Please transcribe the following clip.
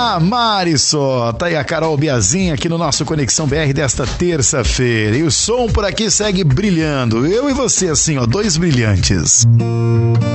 Ah, Mari só, tá aí a Carol Biazinha aqui no nosso Conexão BR desta terça-feira. E o som por aqui segue brilhando. Eu e você assim, ó, dois brilhantes.